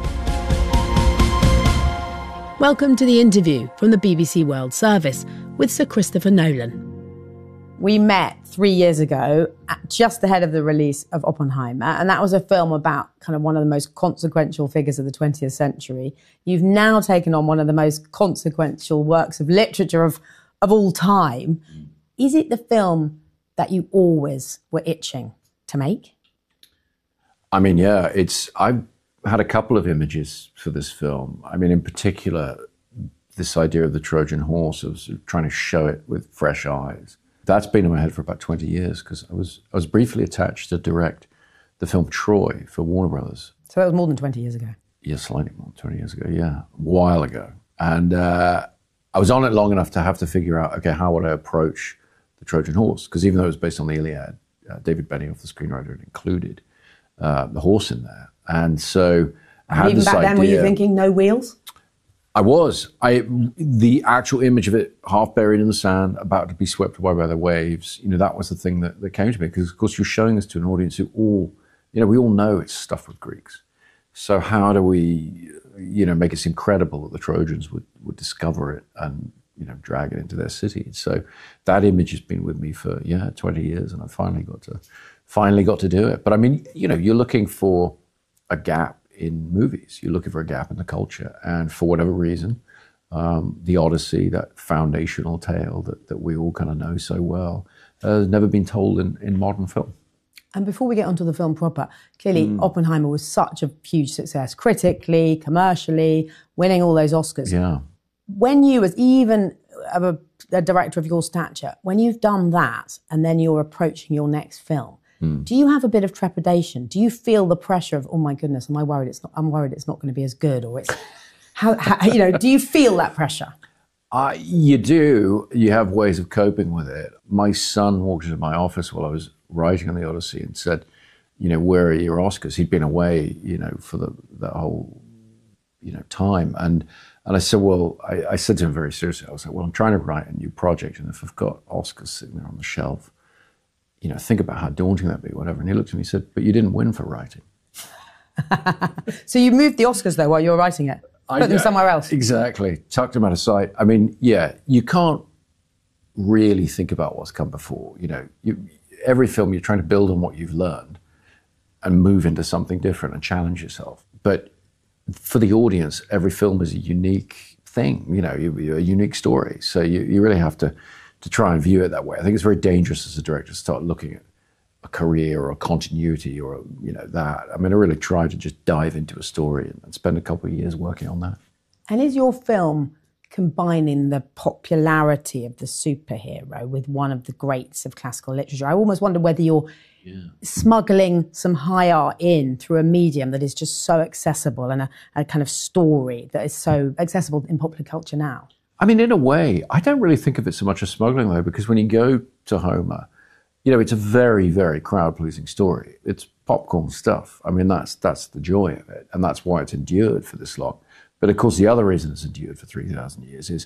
Welcome to The Interview from the B B C World Service with Sir Christopher Nolan. We met three years ago, just ahead of the release of Oppenheimer, and that was a film about kind of one of the most consequential figures of the twentieth century. You've now taken on one of the most consequential works of literature of, of all time. Is it the film that you always were itching to make? I mean, yeah, it's, I've had a couple of images for this film. I mean, in particular, this idea of the Trojan horse, of sort of trying to show it with fresh eyes. That's been in my head for about twenty years, because I was I was briefly attached to direct the film Troy for Warner Brothers. So that was more than twenty years ago? Yeah, slightly more than twenty years ago, yeah, a while ago. And uh, I was on it long enough to have to figure out, okay, how would I approach the Trojan horse? Because even though it was based on the Iliad, uh, David Benioff, the screenwriter, had included uh, the horse in there. And so I had and even this back idea. then, were you thinking no wheels? I was. I the actual image of it half buried in the sand, about to be swept away by the waves, you know, that was the thing that, that came to me. Because, of course, you're showing this to an audience who all, you know, we all know it's stuffed with Greeks. So how do we, you know, make it seem credible that the Trojans would, would discover it and, you know, drag it into their city? So that image has been with me for, yeah, twenty years, and I finally got to, finally got to do it. But I mean, you know, you're looking for a gap in movies. You're looking for a gap in the culture. And for whatever reason, um, the Odyssey, that foundational tale that, that we all kind of know so well, uh, has never been told in, in modern film. And before we get onto the film proper, clearly Mm. Oppenheimer was such a huge success, critically, commercially, winning all those Oscars. Yeah. When you, as even a, a director of your stature, when you've done that and then you're approaching your next film, Mm. do you have a bit of trepidation? Do you feel the pressure of, oh my goodness, am I worried it's not? I'm worried it's not going to be as good, or it's how, how you know? Do you feel that pressure? Uh, you do. You have ways of coping with it. My son walked into my office while I was writing on the Odyssey and said, you know, where are your Oscars? He'd been away, you know, for the, the whole, you know, time. And and I said, well, I, I said to him very seriously, I was like, well, I'm trying to write a new project, and if I've got Oscars sitting there on the shelf, you know, think about how daunting that'd be, whatever. And he looked at me and said, but you didn't win for writing. So you moved the Oscars, though, while you were writing it? Put I, them somewhere else? Exactly. Tucked them out of sight. I mean, yeah, you can't really think about what's come before. You know, you, every film, you're trying to build on what you've learned and move into something different and challenge yourself. But for the audience, every film is a unique thing, you know, you, you're a unique story. So you, you really have to, to try and view it that way. I think it's very dangerous as a director to start looking at a career or a continuity or, you know, that. I mean, I really try to just dive into a story and, and spend a couple of years working on that. And is your film combining the popularity of the superhero with one of the greats of classical literature? I almost wonder whether you're yeah. smuggling some high art in through a medium that is just so accessible and a, a kind of story that is so accessible in popular culture now. I mean, in a way, I don't really think of it so much as smuggling, though, because when you go to Homer, you know, it's a very, very crowd-pleasing story. It's popcorn stuff. I mean, that's that's the joy of it, and that's why it's endured for this long. But of course, the other reason it's endured for three thousand years is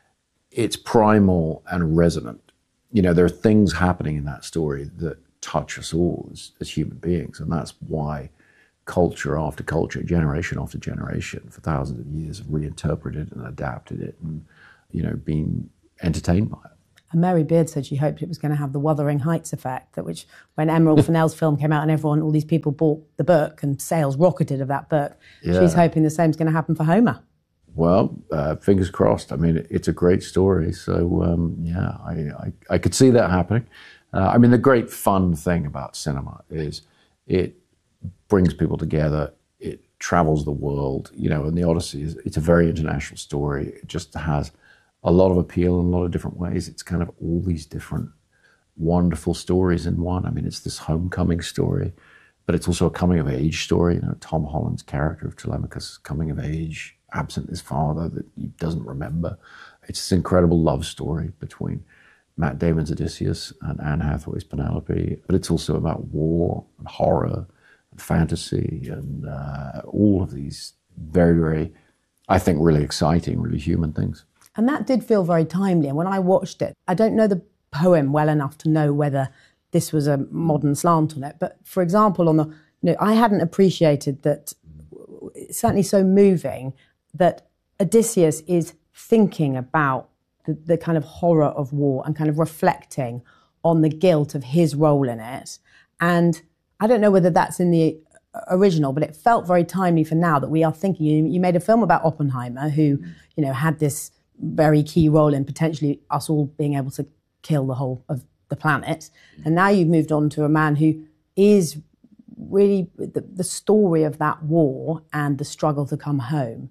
it's primal and resonant. You know, there are things happening in that story that touch us all as, as human beings, and that's why culture after culture, generation after generation, for thousands of years have reinterpreted and adapted it and, you know, been entertained by it. And Mary Beard said she hoped it was going to have the Wuthering Heights effect, that which when Emerald Fennell's film came out and everyone, all these people bought the book and sales rocketed of that book, yeah. she's hoping the same's going to happen for Homer. Well, uh, fingers crossed. I mean, it's a great story. So, um, yeah, I, I, I could see that happening. Uh, I mean, the great fun thing about cinema is it brings people together. It travels the world, you know, and The Odyssey is, it's a very international story. It just has a lot of appeal in a lot of different ways. It's kind of all these different wonderful stories in one. I mean, it's this homecoming story, but it's also a coming of age story. You know, Tom Holland's character of Telemachus is coming of age, absent his father that he doesn't remember. It's this incredible love story between Matt Damon's Odysseus and Anne Hathaway's Penelope, but it's also about war and horror and fantasy and uh, all of these very, very, I think, really exciting, really human things. And that did feel very timely. And when I watched it, I don't know the poem well enough to know whether this was a modern slant on it. But for example, on the, you know, I hadn't appreciated that, it's certainly so moving that Odysseus is thinking about the, the kind of horror of war and kind of reflecting on the guilt of his role in it. And I don't know whether that's in the original, but it felt very timely for now that we are thinking, you, you made a film about Oppenheimer who, you know, had this very key role in potentially us all being able to kill the whole of the planet. And now you've moved on to a man who is really the, the story of that war and the struggle to come home,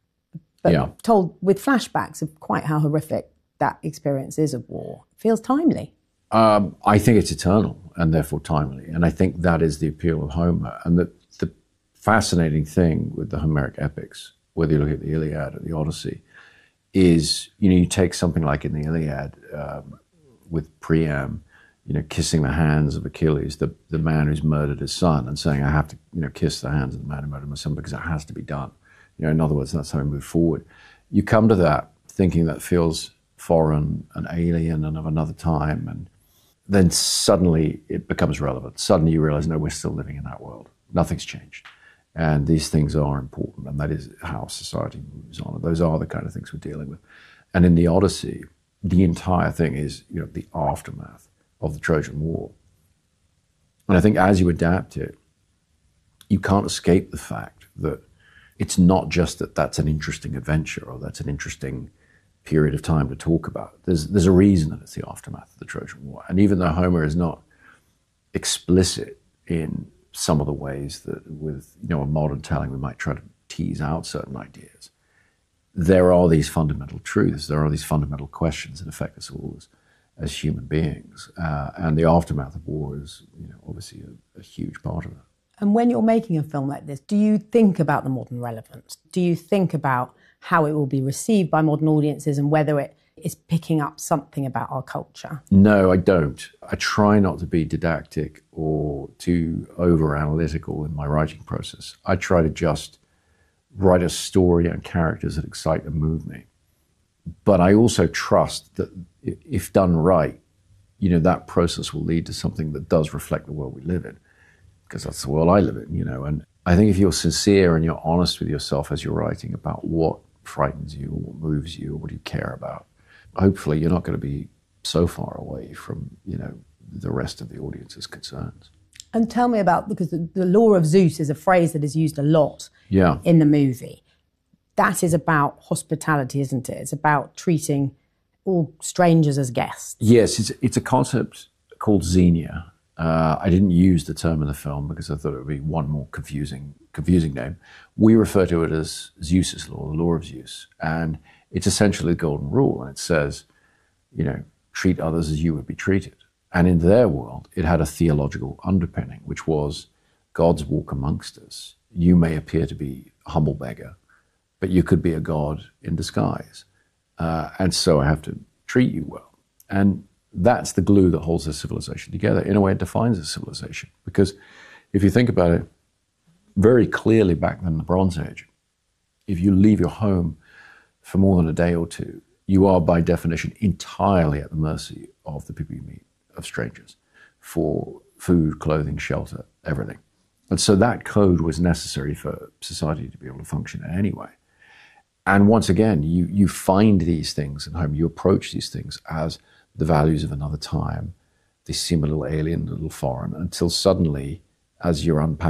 but yeah. told with flashbacks of quite how horrific that experience is of war. It feels timely. Um, I think it's eternal and therefore timely. And I think that is the appeal of Homer. And the, the fascinating thing with the Homeric epics, whether you look at the Iliad or the Odyssey, is, you know, you take something like in the Iliad um, with Priam, you know, kissing the hands of Achilles, the, the man who's murdered his son, and saying, I have to, you know, kiss the hands of the man who murdered my son because it has to be done. You know, in other words, that's how we move forward. You come to that thinking that feels foreign and alien and of another time, and then suddenly it becomes relevant. Suddenly you realize, no, we're still living in that world. Nothing's changed. And these things are important, and that is how society moves on. Those are the kind of things we're dealing with. And in the Odyssey, the entire thing is, you know, the aftermath of the Trojan War. And I think as you adapt it, you can't escape the fact that it's not just that that's an interesting adventure or that's an interesting period of time to talk about. There's, there's a reason that it's the aftermath of the Trojan War. And even though Homer is not explicit in some of the ways that with, you know, a modern telling we might try to tease out certain ideas, there are these fundamental truths, there are these fundamental questions that affect us all as, as human beings. Uh, and the aftermath of war is, you know, obviously a, a huge part of it. And when you're making a film like this, do you think about the modern relevance? Do you think about how it will be received by modern audiences and whether it is picking up something about our culture? No, I don't. I try not to be didactic or too over-analytical in my writing process. I try to just write a story and characters that excite and move me. But I also trust that if done right, you know, that process will lead to something that does reflect the world we live in, because that's the world I live in, you know. And I think if you're sincere and you're honest with yourself as you're writing about what frightens you or what moves you or what you care about, hopefully you're not going to be so far away from, you know, the rest of the audience's concerns. And tell me about, because the, the law of Zeus is a phrase that is used a lot yeah. in the movie. that is about hospitality, isn't it? It's about treating all strangers as guests. Yes, it's, it's a concept called xenia. Uh, I didn't use the term in the film because I thought it would be one more confusing, confusing name. We refer to it as Zeus's law, the law of Zeus. And it's essentially the golden rule. And it says, you know, treat others as you would be treated. And in their world, it had a theological underpinning, which was God's walk amongst us. You may appear to be a humble beggar, but you could be a god in disguise. Uh, and so I have to treat you well. And that's the glue that holds this civilization together. In a way, it defines a civilization. Because if you think about it, very clearly back then in the Bronze Age, if you leave your home for more than a day or two, you are by definition entirely at the mercy of the people you meet, of strangers, for food, clothing, shelter, everything. And so that code was necessary for society to be able to function in any way. And once again, you, you find these things at home, you approach these things as the values of another time. They seem a little alien, a little foreign, until suddenly, as you're unpacking